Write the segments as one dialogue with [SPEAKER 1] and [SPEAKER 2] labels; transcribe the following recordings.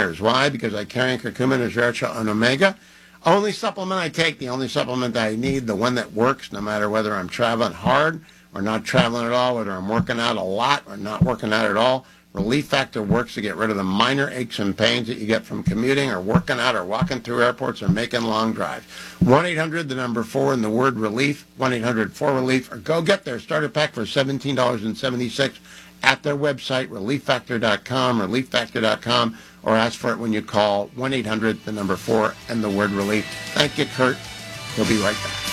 [SPEAKER 1] years. Why? Because I carry curcumin, resveratrol, and omega. Only supplement I take, the only supplement I need, the one that works no matter whether I'm traveling hard or not traveling at all, whether I'm working out a lot or not working out at all. Relief Factor works to get rid of the minor aches and pains that you get from commuting or working out or walking through airports or making long drives. 1-800, the number 4, and the word relief, 1-800-4RELIEF, or go get their starter pack for $17.76 at their website, relieffactor.com, relieffactor.com, or ask for it when you call 1-800, the number 4, and the word relief. Thank you, Kurt. We'll be right back.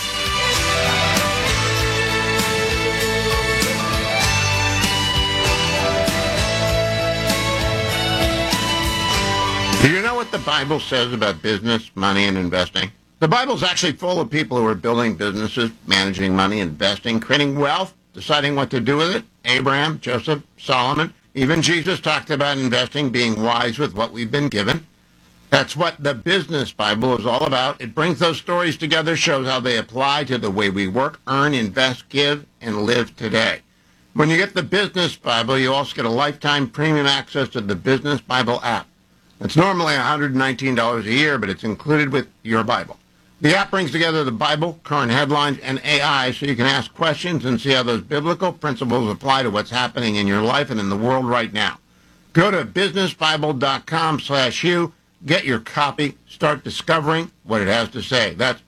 [SPEAKER 1] Do you know what the Bible says about business, money, and investing? The Bible's actually full of people who are building businesses, managing money, investing, creating wealth, deciding what to do with it. Abraham, Joseph, Solomon, even Jesus talked about investing, being wise with what we've been given. That's what the Business Bible is all about. It brings those stories together, shows how they apply to the way we work, earn, invest, give, and live today. When you get the Business Bible, you also get a lifetime premium access to the Business Bible app. It's normally $119 a year, but it's included with your Bible. The app brings together the Bible, current headlines, and AI so you can ask questions and see how those biblical principles apply to what's happening in your life and in the world right now. Go to businessbible.com/Hugh, get your copy, start discovering what it has to say. That's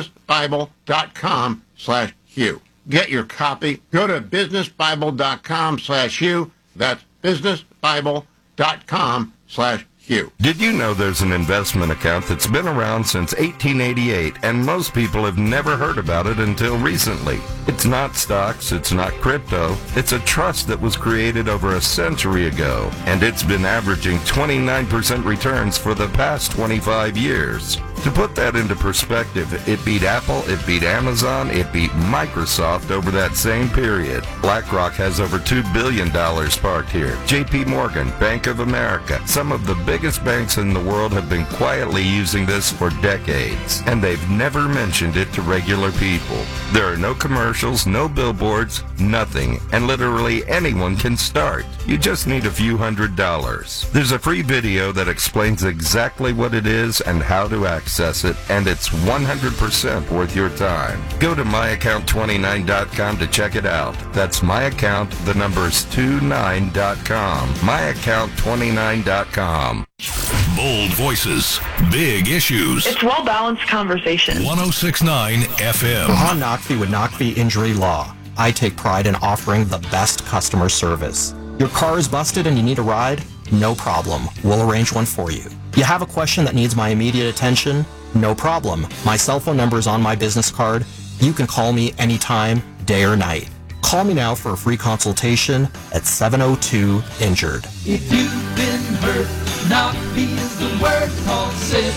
[SPEAKER 1] businessbible.com/Hugh. Get your copy. Go to businessbible.com/Hugh. That's businessbible.com/Hugh.
[SPEAKER 2] Did you know there's an investment account that's been around since 1888 and most people have never heard about it until recently? It's not stocks, it's not crypto, it's a trust that was created over a century ago, and it's been averaging 29% returns for the past 25 years. To put that into perspective, it beat Apple, it beat Amazon, it beat Microsoft over that same period. BlackRock has over $2 billion parked here. JP Morgan, Bank of America, some of the biggest banks in the world have been quietly using this for decades, and they've never mentioned it to regular people. There are no commercials, no billboards, nothing, and literally anyone can start. You just need a few $100s. There's a free video that explains exactly what it is and how to access it, and it's 100% worth your time. Go to myaccount29.com to check it out. That's myaccount, the number's 29.com. myaccount29.com.
[SPEAKER 3] Bold voices, big issues.
[SPEAKER 4] It's well-balanced conversation.
[SPEAKER 3] 106.9 FM.
[SPEAKER 5] Ron Nockby with Nockby Injury Law. I take pride in offering the best customer service. Your car is busted and you need a ride? No problem. We'll arrange one for you. You have a question that needs my immediate attention? No problem. My cell phone number is on my business card. You can call me anytime, day or night. Call me now for a free consultation at 702-INJURED.
[SPEAKER 6] If you've been hurt, Nockby is the word. Call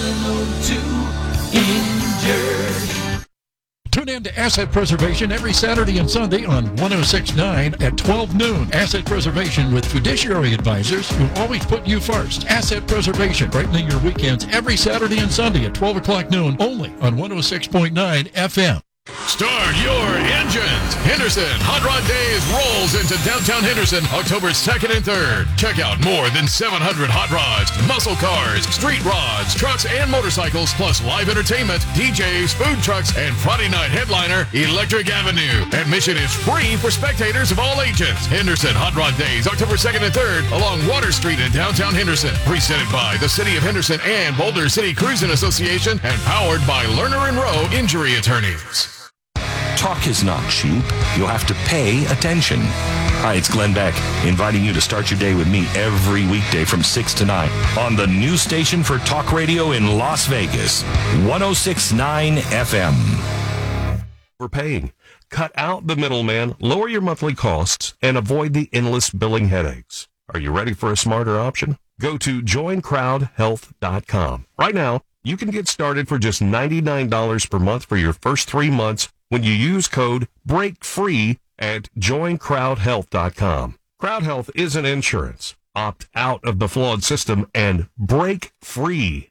[SPEAKER 6] 702-INJURED.
[SPEAKER 7] Tune in to Asset Preservation every Saturday and Sunday on 106.9 at 12 noon. Asset Preservation with fiduciary advisors who always put you first. Asset Preservation, brightening your weekends every Saturday and Sunday at 12 o'clock noon, only on 106.9 FM.
[SPEAKER 3] Start your engines. Henderson Hot Rod Days rolls into downtown Henderson October 2nd and 3rd. Check out more than 700 hot rods, muscle cars, street rods, trucks, and motorcycles, plus live entertainment, DJs, food trucks, and Friday night headliner, Electric Avenue. Admission is free for spectators of all ages. Henderson Hot Rod Days, October 2nd and 3rd, along Water Street in downtown Henderson. Presented by the City of Henderson and Boulder City Cruising Association, and powered by Lerner & Rowe Injury Attorneys.
[SPEAKER 8] Talk is not cheap. You'll have to pay attention. Hi, it's Glenn Beck, inviting you to start your day with me every weekday from 6 to 9 on the new station for talk radio in Las Vegas, 106.9 FM.
[SPEAKER 2] We're paying. Cut out the middleman, lower your monthly costs, and avoid the endless billing headaches. Are you ready for a smarter option? Go to joincrowdhealth.com. Right now, you can get started for just $99 per month for your first 3 months when you use code BREAKFREE at joincrowdhealth.com. Crowd Health isn't insurance. Opt out of the flawed system and break free.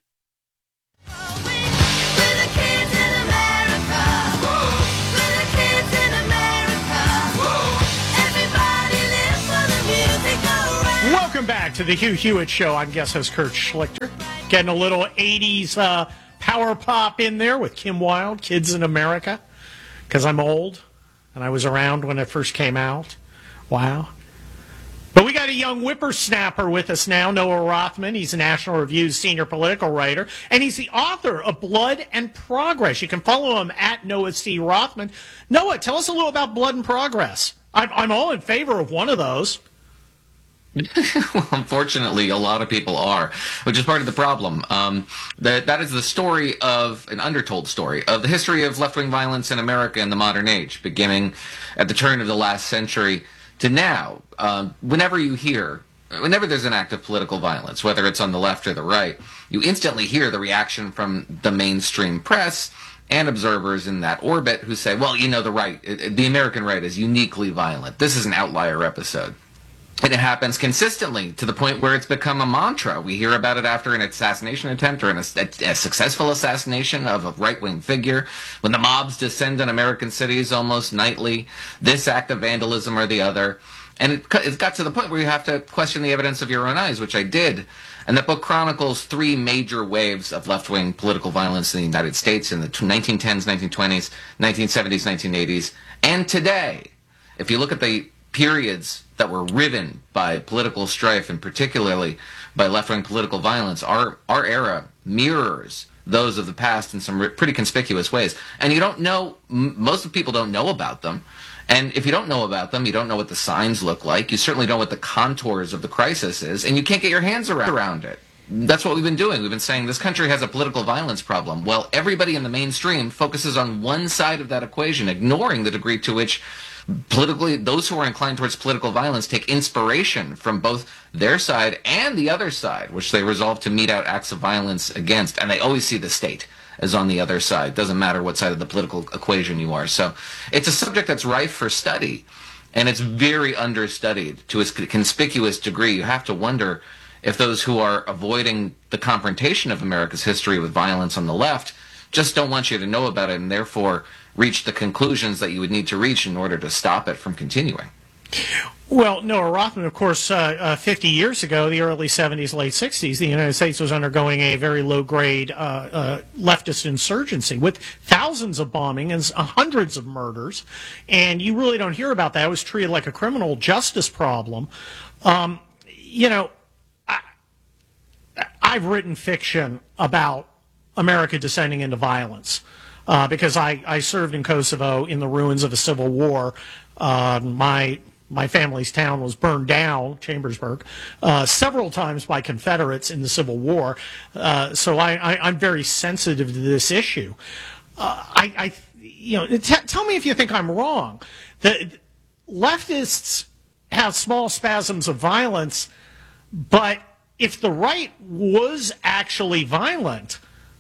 [SPEAKER 9] Welcome back to the Hugh Hewitt Show. I'm guest host Kurt Schlichter. Getting a little 80s power pop in there with Kim Wilde, Kids in America, because I'm old and I was around when it first came out. Wow. But we got a young whippersnapper with us now, Noah Rothman. He's a National Review's senior political writer, and he's the author of Blood and Progress. You can follow him at Noah C. Rothman. Noah, tell us a little about Blood and Progress. I'm all in favor of one of those.
[SPEAKER 10] Well, unfortunately, a lot of people are, which is part of the problem. That is the story of an untold story of the history of left-wing violence in America in the modern age, beginning at the turn of the last century to now. Whenever there's an act of political violence, whether it's on the left or the right, you instantly hear the reaction from the mainstream press and observers in that orbit who say, well, the American right is uniquely violent. This is an outlier episode. And it happens consistently to the point where it's become a mantra. We hear about it after an assassination attempt or a successful assassination of a right-wing figure. When the mobs descend on American cities almost nightly, this act of vandalism or the other. And it got to the point where you have to question the evidence of your own eyes, which I did. And that book chronicles three major waves of left-wing political violence in the United States in the 1910s, 1920s, 1970s, 1980s, and today. If you look at the periods that were riven by political strife and particularly by left-wing political violence, our era mirrors those of the past in some pretty conspicuous ways. And you don't know, most of the people don't know about them. And if you don't know about them, you don't know what the signs look like. You certainly don't know what the contours of the crisis is, and you can't get your hands around it. That's what we've been doing. We've been saying this country has a political violence problem. Well, everybody in the mainstream focuses on one side of that equation, ignoring the degree to which politically, those who are inclined towards political violence take inspiration from both their side and the other side, which they resolve to mete out acts of violence against. And they always see the state as on the other side. Doesn't matter what side of the political equation you are. So it's a subject that's rife for study, and it's very understudied to a conspicuous degree. You have to wonder if those who are avoiding the confrontation of America's history with violence on the left just don't want you to know about it and therefore reach the conclusions that you would need to reach in order to stop it from continuing.
[SPEAKER 9] Well, Noah Rothman, of course, 50 years ago, the early 70s, late 60s, the United States was undergoing a very low-grade leftist insurgency with thousands of bombings and hundreds of murders, and you really don't hear about that. It was treated like a criminal justice problem. I've written fiction about America descending into violence. Because I served in Kosovo in the ruins of a civil war. My family's town was burned down, Chambersburg, several times by Confederates in the Civil War. So I'm very sensitive to this issue. Tell me if you think I'm wrong. The leftists have small spasms of violence, but if the right was actually violent,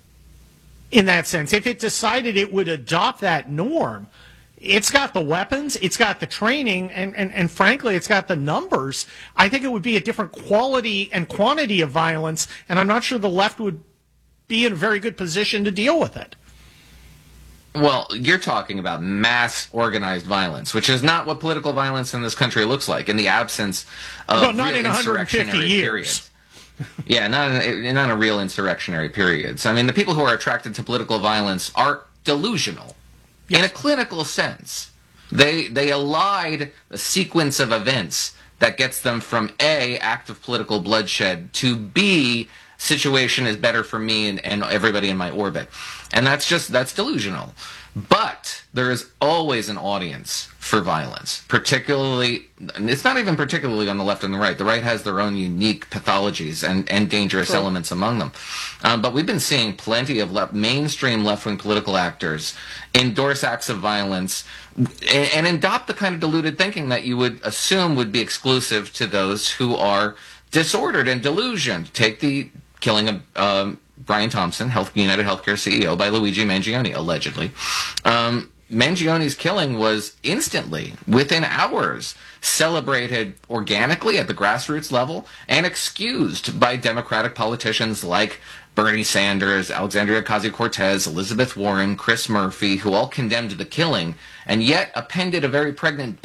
[SPEAKER 9] in that sense, if it decided it would adopt that norm, it's got the weapons, it's got the training, and frankly, it's got the numbers. I think it would be a different quality and quantity of violence, and I'm not sure the left would be in a very good position to deal with it.
[SPEAKER 10] Well, you're talking about mass organized violence, which is not what political violence in this country looks like in the absence of
[SPEAKER 9] not in 150 years.
[SPEAKER 10] Periods. Yeah, not a real insurrectionary period. So, I mean, the people who are attracted to political violence are delusional. Yes. In a clinical sense. They allied a sequence of events that gets them from A, act of political bloodshed, to B, situation is better for me and everybody in my orbit. And that's delusional. But there is always an audience for violence, particularly, it's not even particularly on the left and the right. The right has their own unique pathologies and dangerous elements among them. But we've been seeing plenty of mainstream left-wing political actors endorse acts of violence and adopt the kind of deluded thinking that you would assume would be exclusive to those who are disordered and delusioned. Take the killing of Brian Thompson, United Healthcare CEO, by Luigi Mangione, allegedly. Mangione's killing was instantly, within hours, celebrated organically at the grassroots level and excused by Democratic politicians like Bernie Sanders, Alexandria Ocasio-Cortez, Elizabeth Warren, Chris Murphy, who all condemned the killing and yet appended a very pregnant but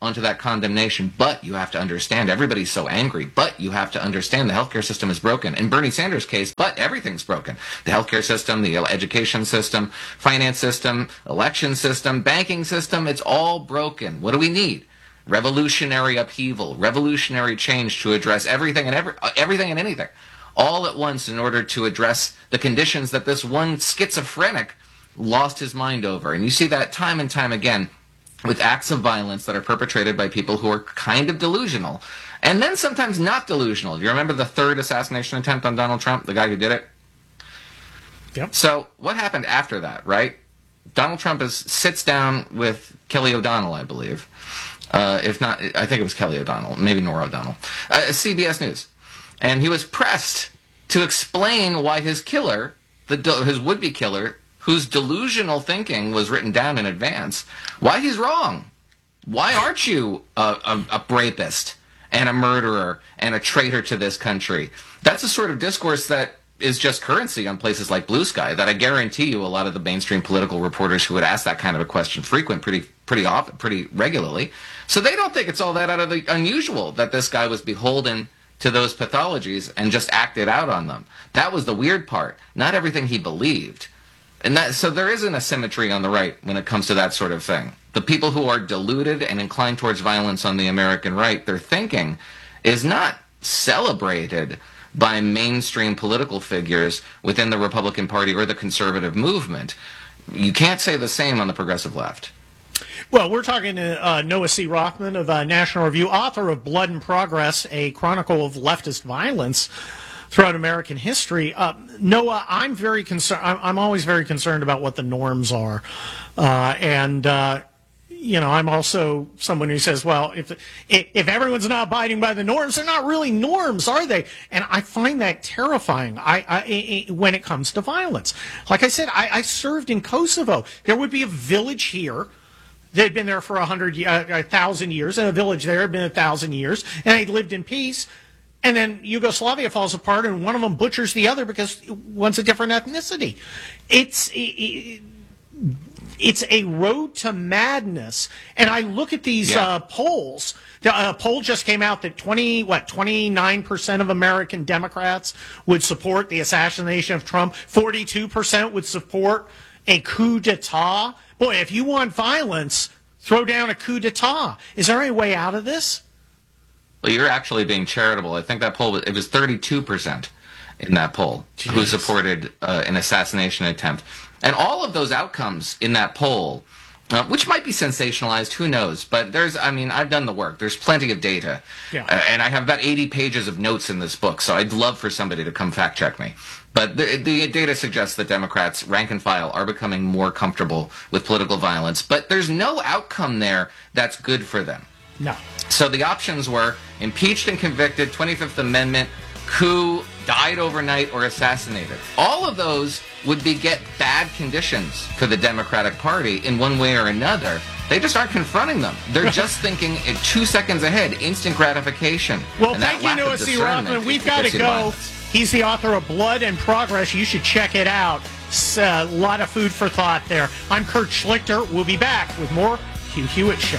[SPEAKER 10] onto that condemnation. But you have to understand, everybody's so angry, but you have to understand the healthcare system is broken. In Bernie Sanders' case, but everything's broken. The healthcare system, the education system, finance system, election system, banking system, it's all broken. What do we need? Revolutionary upheaval, revolutionary change to address everything and anything all at once in order to address the conditions that this one schizophrenic lost his mind over. And you see that time and time again with acts of violence that are perpetrated by people who are kind of delusional and then sometimes not delusional. Do you remember the third assassination attempt on Donald Trump, the guy who did it?
[SPEAKER 9] Yep.
[SPEAKER 10] So what happened after that, right? Donald Trump sits down with Kelly O'Donnell, I believe. If not, I think it was Kelly O'Donnell, maybe Nora O'Donnell, CBS News. And he was pressed to explain why his killer, his would-be killer, whose delusional thinking was written down in advance, why he's wrong. Why aren't you a rapist and a murderer and a traitor to this country? That's the sort of discourse that is just currency on places like Blue Sky that I guarantee you a lot of the mainstream political reporters who would ask that kind of a question pretty often, pretty regularly. So they don't think it's all that out of the unusual that this guy was beholden to those pathologies and just acted out on them. That was the weird part. Not everything he believed. And so there is an asymmetry on the right when it comes to that sort of thing. The people who are deluded and inclined towards violence on the American right, their thinking is not celebrated by mainstream political figures within the Republican Party or the conservative movement. You can't say the same on the progressive left.
[SPEAKER 9] Well, we're talking to Noah C. Rothman of National Review, author of Blood and Progress, a chronicle of leftist violence throughout American history. Noah, I'm very concerned. I'm always very concerned about what the norms are. You know, I'm also someone who says, well, if everyone's not abiding by the norms, they're not really norms, are they? And I find that terrifying when it comes to violence. Like I said, I served in Kosovo. There would be a village here that had been there for 1,000 years, and a village there had been 1,000 years, and they'd lived in peace. And then Yugoslavia falls apart, and one of them butchers the other because one's a different ethnicity. It's a road to madness. And I look at these polls. A poll just came out that 29% of American Democrats would support the assassination of Trump. 42% would support a coup d'etat. Boy, if you want violence, throw down a coup d'etat. Is there any way out of this?
[SPEAKER 10] Well, you're actually being charitable. I think that poll, it was 32% in that poll who supported an assassination attempt. And all of those outcomes in that poll, which might be sensationalized, who knows? But I've done the work. There's plenty of data. Yeah. And I have about 80 pages of notes in this book, so I'd love for somebody to come fact check me. But the data suggests that Democrats, rank and file, are becoming more comfortable with political violence. But there's no outcome there that's good for them.
[SPEAKER 9] No.
[SPEAKER 10] So the options were impeached and convicted, 25th Amendment, coup, died overnight, or assassinated. All of those would beget bad conditions for the Democratic Party in one way or another. They just aren't confronting them. They're just thinking 2 seconds ahead, instant gratification.
[SPEAKER 9] Well, thank you, Noah C. Rothman. We've got to go. He's the author of Blood and Progress. You should check it out. It's a lot of food for thought there. I'm Kurt Schlichter. We'll be back with more Hugh Hewitt Show.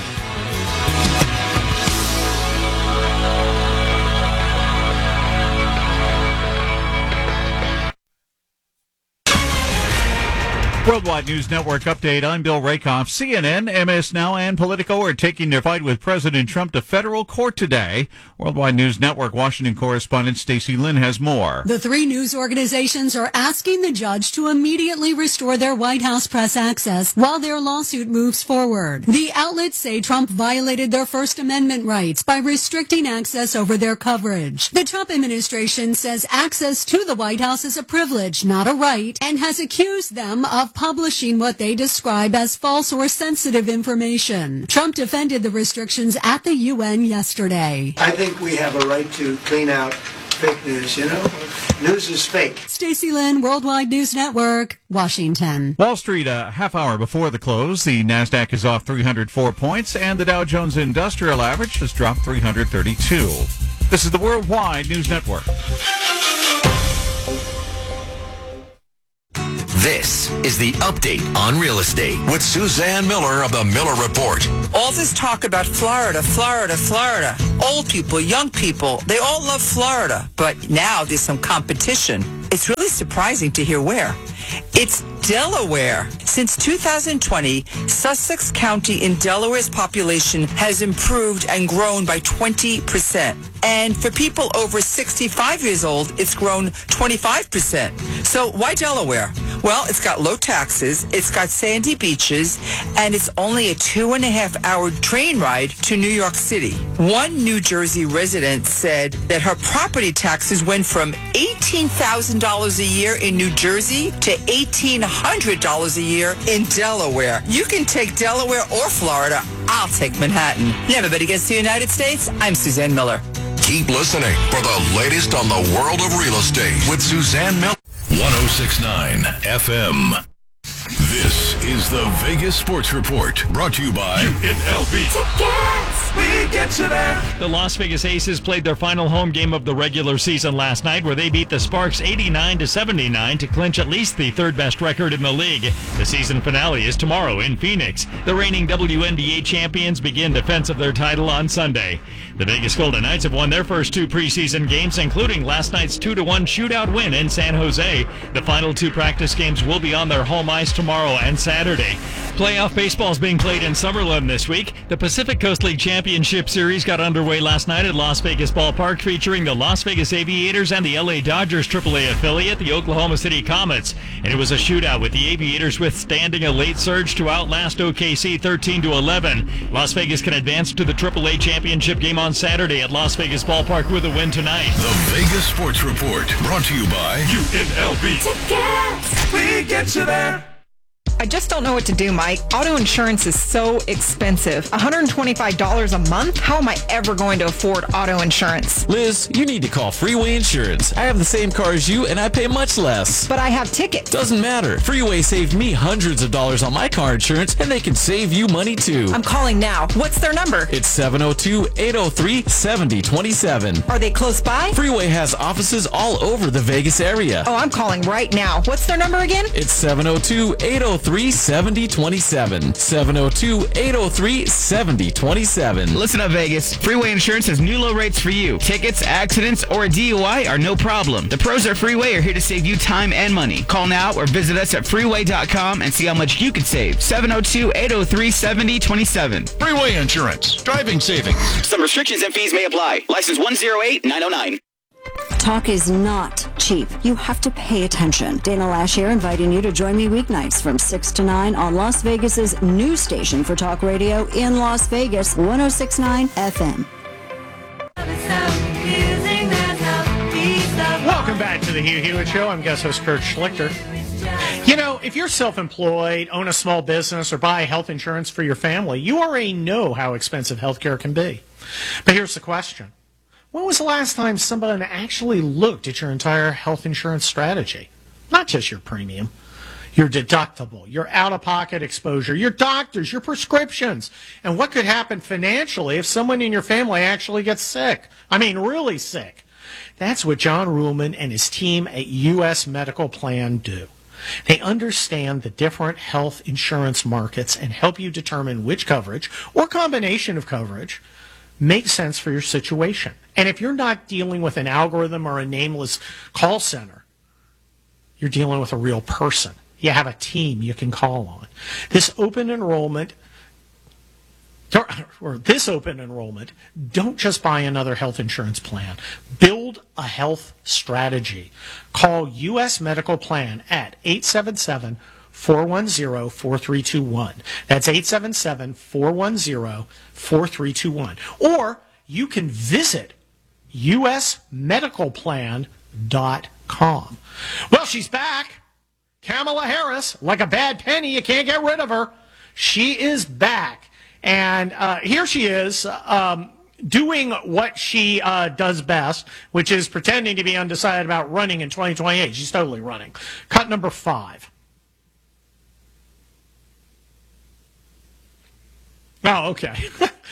[SPEAKER 11] Worldwide News Network update. I'm Bill Rakoff. CNN, MS Now, and Politico are taking their fight with President Trump to federal court today. Worldwide News Network Washington correspondent Stacey Lynn has more.
[SPEAKER 12] The three news organizations are asking the judge to immediately restore their White House press access while their lawsuit moves forward. The outlets say Trump violated their First Amendment rights by restricting access over their coverage. The Trump administration says access to the White House is a privilege, not a right, and has accused them of publishing what they describe as false or sensitive information. Trump defended the restrictions at the UN yesterday.
[SPEAKER 13] I think we have a right to clean out fake news, you know? News is fake.
[SPEAKER 12] Stacey Lynn, Worldwide News Network, Washington.
[SPEAKER 11] Wall Street, a half hour before the close. The NASDAQ is off 304 points, and the Dow Jones Industrial Average has dropped 332. This is the Worldwide News Network.
[SPEAKER 14] This is the Update on Real Estate with Suzanne Miller of the Miller Report.
[SPEAKER 15] All this talk about Florida, Florida, Florida. Old people, young people, they all love Florida. But now there's some competition. It's really surprising to hear where. It's Delaware. Since 2020, Sussex County in Delaware's population has improved and grown by 20%. And for people over 65 years old, it's grown 25%. So why Delaware? Well, it's got low taxes, it's got sandy beaches, and it's only a 2.5-hour train ride to New York City. One New Jersey resident said that her property taxes went from $18,000 a year in New Jersey to $1,800 a year in Delaware. You can take Delaware or Florida. I'll take Manhattan. Never bet against the United States. I'm Suzanne Miller.
[SPEAKER 14] Keep listening for the latest on the world of real estate with Suzanne Miller.
[SPEAKER 3] 106.9 FM. This is the Vegas Sports Report, brought to you by UNLV.
[SPEAKER 6] We get you there.
[SPEAKER 16] The Las Vegas Aces played their final home game of the regular season last night, where they beat the Sparks 89-79 to clinch at least the third best record in the league. The season finale is tomorrow in Phoenix. The reigning WNBA champions begin defense of their title on Sunday. The Vegas Golden Knights have won their first two preseason games, including last night's 2-1 shootout win in San Jose. The final two practice games will be on their home ice tomorrow and Saturday. Playoff baseball is being played in Summerlin this week. The Pacific Coast League Championship Series got underway last night at Las Vegas Ballpark, featuring the Las Vegas Aviators and the LA Dodgers AAA affiliate, the Oklahoma City Comets. And it was a shootout, with the Aviators withstanding a late surge to outlast OKC 13-11. Las Vegas can advance to the AAA Championship game on Saturday at Las Vegas Ballpark with a win tonight.
[SPEAKER 3] The Vegas Sports Report, brought to you by UNLV.
[SPEAKER 6] We get you there.
[SPEAKER 17] I just don't know what to do, Mike. Auto insurance is so expensive. $125 a month? How am I ever going to afford auto insurance?
[SPEAKER 18] Liz, you need to call Freeway Insurance. I have the same car as you, and I pay much less.
[SPEAKER 17] But I have tickets.
[SPEAKER 18] Doesn't matter. Freeway saved me hundreds of dollars on my car insurance, and they can save you money too.
[SPEAKER 17] I'm calling now. What's their number?
[SPEAKER 18] It's 702-803-7027.
[SPEAKER 17] Are they close by?
[SPEAKER 18] Freeway has offices all over the Vegas area.
[SPEAKER 17] Oh, I'm calling right now. What's their number again?
[SPEAKER 18] It's 702-803-7027. 702-803-7027.
[SPEAKER 19] Listen up, Vegas. Freeway Insurance has new low rates for you. Tickets, accidents, or a DUI are no problem. The pros at Freeway are here to save you time and money. Call now or visit us at freeway.com and see how much you could save. 702-803-7027.
[SPEAKER 3] Freeway Insurance. Driving savings.
[SPEAKER 20] Some restrictions and fees may apply. License 108909.
[SPEAKER 21] Talk is not cheap. You have to pay attention. Dana Lash here, inviting you to join me weeknights from 6 to 9 on Las Vegas's news station for talk radio in Las Vegas, 106.9 FM.
[SPEAKER 9] Welcome back to the Hugh Hewitt Show. I'm guest host Kurt Schlichter. You know, if you're self-employed, own a small business, or buy health insurance for your family, you already know how expensive healthcare can be. But here's the question. When was the last time somebody actually looked at your entire health insurance strategy? Not just your premium, your deductible, your out-of-pocket exposure, your doctors, your prescriptions, and what could happen financially if someone in your family actually gets sick. I mean, really sick. That's what John Ruhlman and his team at U.S. Medical Plan do. They understand the different health insurance markets and help you determine which coverage or combination of coverage makes sense for your situation. And if you're not dealing with an algorithm or a nameless call center, you're dealing with a real person. You have a team you can call on. This open enrollment, don't just buy another health insurance plan. Build a health strategy. Call U.S. Medical Plan at 877-410-4321. That's 877-410-4321. Or you can visit usmedicalplan.com. Well, she's back. Kamala Harris, like a bad penny, you can't get rid of her. She is back. And here she is doing what she does best, which is pretending to be undecided about running in 2028. She's totally running. Cut number 5. Oh, okay.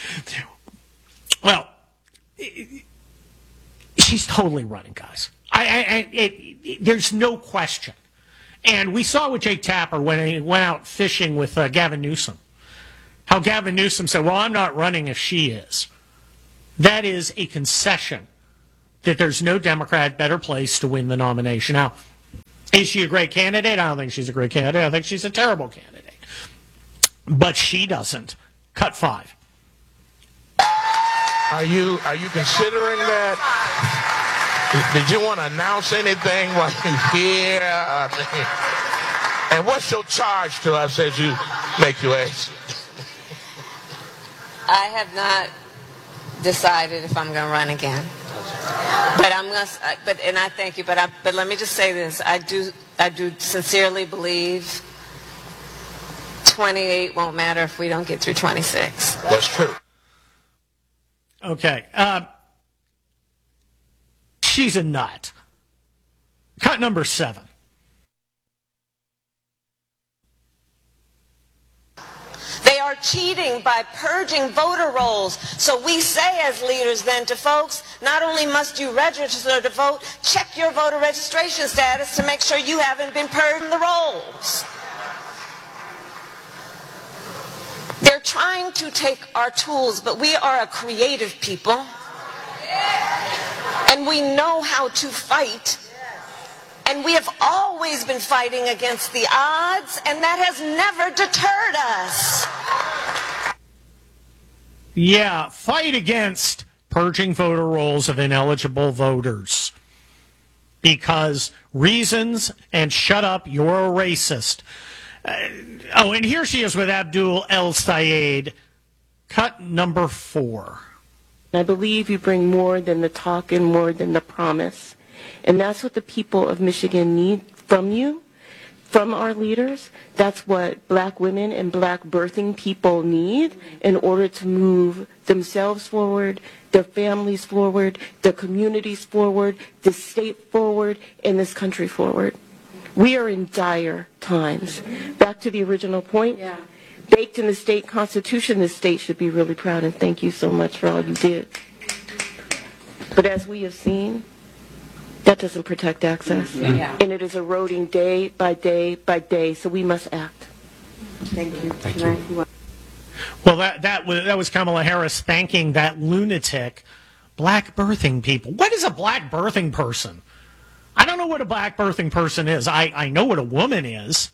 [SPEAKER 9] Well, she's totally running, guys. There's no question. And we saw with Jake Tapper when he went out fishing with Gavin Newsom, how Gavin Newsom said, well, I'm not running if she is. That is a concession that there's no Democrat better place to win the nomination. Now, is she a great candidate? I don't think she's a great candidate. I think she's a terrible candidate. But she doesn't. Cut 5.
[SPEAKER 1] Are you considering that? Did you want to announce anything while you're here? And what's your charge to us as you make your exit?
[SPEAKER 22] I have not decided if I'm going to run again. But I'm going to, and I thank you, but let me just say this. I do sincerely believe 28 won't matter if we don't get through 26.
[SPEAKER 1] That's true.
[SPEAKER 9] Okay. She's a nut. Cut number 7.
[SPEAKER 22] They are cheating by purging voter rolls. So we say as leaders then to folks, not only must you register to vote, check your voter registration status to make sure you haven't been purging the rolls. They're trying to take our tools, but we are a creative people. And we know how to fight. And we have always been fighting against the odds, and that has never deterred us.
[SPEAKER 9] Yeah, fight against purging voter rolls of ineligible voters. Because reasons and shut up, you're a racist. And here she is with Abdul El Sayed. Cut number 4.
[SPEAKER 23] I believe you bring more than the talk and more than the promise. And that's what the people of Michigan need from you, from our leaders. That's what black women and black birthing people need in order to move themselves forward, their families forward, their communities forward, the state forward, and this country forward. We are in dire times. Back to the original point. Yeah. Baked in the state constitution, the state should be really proud, and thank you so much for all you did. But as we have seen, that doesn't protect access. Yeah. And it is eroding day by day by day, so we must act.
[SPEAKER 22] Thank you.
[SPEAKER 1] Thank you.
[SPEAKER 9] Well, that was Kamala Harris thanking that lunatic black birthing people. What is a black birthing person? I don't know what a black birthing person is. I know what a woman is.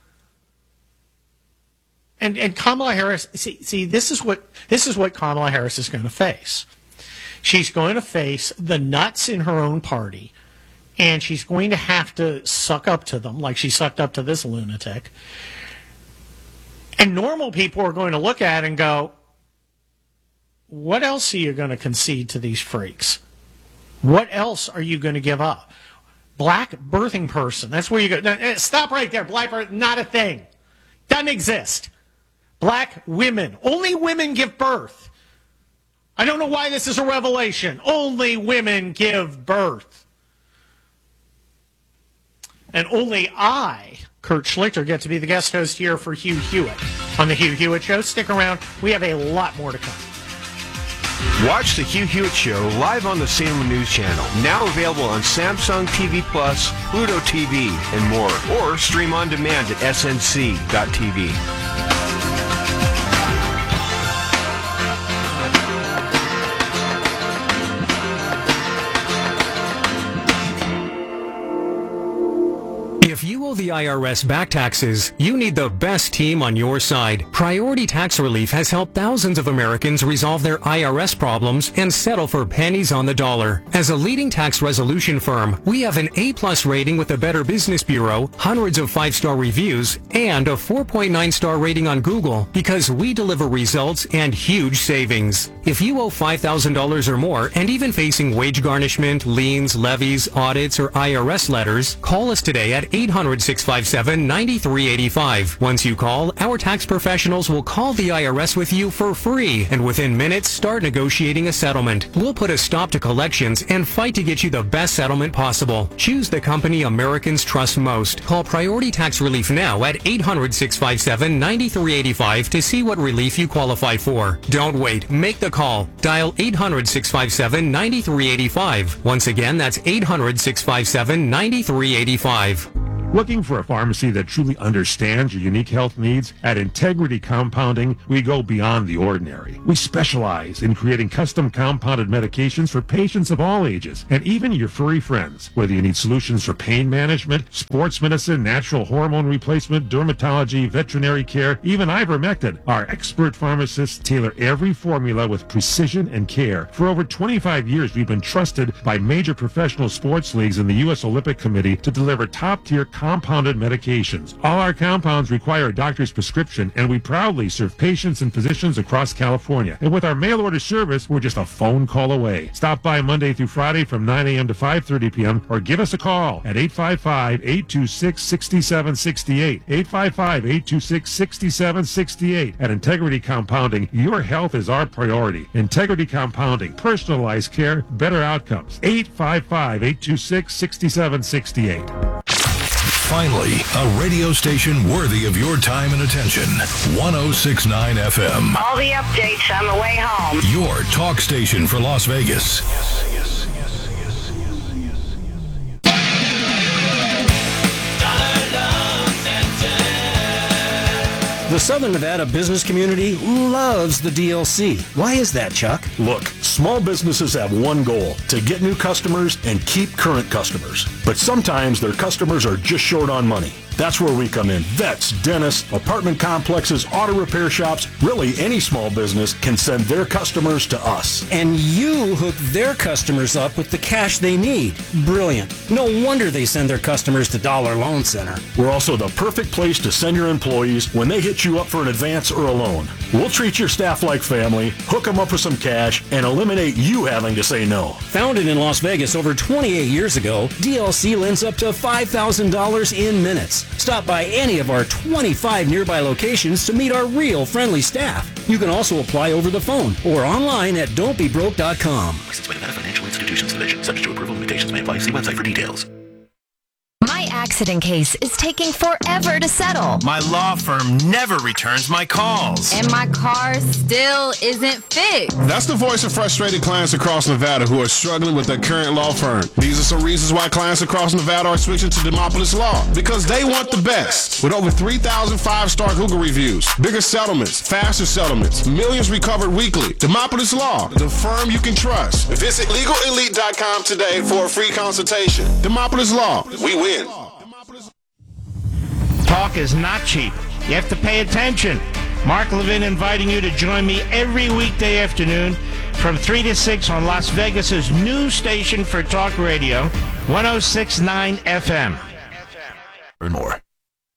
[SPEAKER 9] And Kamala Harris, see, this is what Kamala Harris is going to face. She's going to face the nuts in her own party, and she's going to have to suck up to them like she sucked up to this lunatic. And normal people are going to look at it and go, what else are you going to concede to these freaks? What else are you going to give up? Black birthing person, that's where you go. Stop right there. Black birth, not a thing. Doesn't exist. Black women. Only women give birth. I don't know why this is a revelation. Only women give birth. And only I, Kurt Schlichter, get to be the guest host here for Hugh Hewitt on The Hugh Hewitt Show. Stick around. We have a lot more to come.
[SPEAKER 24] Watch The Hugh Hewitt Show live on the Salem News Channel. Now available on Samsung TV Plus, Pluto TV, and more. Or stream on demand at snc.tv.
[SPEAKER 25] If you owe the IRS back taxes, you need the best team on your side. Priority Tax Relief has helped thousands of Americans resolve their IRS problems and settle for pennies on the dollar. As a leading tax resolution firm, we have an A+ rating with the Better Business Bureau, hundreds of 5-star reviews, and a 4.9-star rating on Google because we deliver results and huge savings. If you owe $5,000 or more and even facing wage garnishment, liens, levies, audits, or IRS letters, call us today at 800-657-9385. Once you call, our tax professionals will call the IRS with you for free and within minutes start negotiating a settlement. We'll put a stop to collections and fight to get you the best settlement possible. Choose the company Americans trust most. Call Priority Tax Relief now at 800-657-9385 to see what relief you qualify for. Don't wait. Make the call. Dial 800-657-9385. Once again, that's 800-657-9385.
[SPEAKER 2] Looking for a pharmacy that truly understands your unique health needs? At Integrity Compounding, we go beyond the ordinary. We specialize in creating custom compounded medications for patients of all ages, and even your furry friends. Whether you need solutions for pain management, sports medicine, natural hormone replacement, dermatology, veterinary care, even ivermectin, our expert pharmacists tailor every formula with precision and care. For over 25 years, we've been trusted by major professional sports leagues and the U.S. Olympic Committee to deliver top-tier compounded medications. All our compounds require a doctor's prescription, and we proudly serve patients and physicians across California. And with our mail-order service, we're just a phone call away. Stop by Monday through Friday from 9 a.m. to 5:30 p.m. or give us a call at 855-826-6768. 855-826-6768. At Integrity Compounding, your health is our priority. Integrity Compounding, personalized care, better outcomes. 855-826-6768.
[SPEAKER 14] Finally, a radio station worthy of your time and attention. 106.9 FM.
[SPEAKER 4] All the updates on the way home.
[SPEAKER 14] Your talk station for Las Vegas.
[SPEAKER 5] The Southern Nevada business community loves the DLC. Why is that, Chuck?
[SPEAKER 7] Look, small businesses have one goal, to get new customers and keep current customers. But sometimes their customers are just short on money. That's where we come in. Vets, dentists, apartment complexes, auto repair shops, really any small business can send their customers to us.
[SPEAKER 5] And you hook their customers up with the cash they need. Brilliant. No wonder they send their customers to Dollar Loan Center.
[SPEAKER 7] We're also the perfect place to send your employees when they hit you up for an advance or a loan. We'll treat your staff like family, hook them up with some cash, and eliminate you having to say no.
[SPEAKER 5] Founded in Las Vegas over 28 years ago, DLC lends up to $5,000 in minutes. Stop by any of our 25 nearby locations to meet our real friendly staff. You can also apply over the phone or online at don'tbebroke.com.
[SPEAKER 8] Licensed by Nevada Financial Institutions Division. Subject to approval, limitations may apply. See website for details.
[SPEAKER 26] My accident case is taking forever to settle.
[SPEAKER 27] My law firm never returns my calls.
[SPEAKER 26] And my car still isn't fixed.
[SPEAKER 28] That's the voice of frustrated clients across Nevada who are struggling with their current law firm. These are some reasons why clients across Nevada are switching to Demopolis Law. Because they want the best. With over 3,000 five-star Google reviews, bigger settlements, faster settlements, millions recovered weekly. Demopolis Law, the firm you can trust. Visit LegalElite.com today for a free consultation. Demopolis Law, we win.
[SPEAKER 29] Talk is not cheap. You have to pay attention. Mark Levin inviting you to join me every weekday afternoon from 3 to 6 on Las Vegas's new station for talk radio, 106.9 FM.
[SPEAKER 14] And more.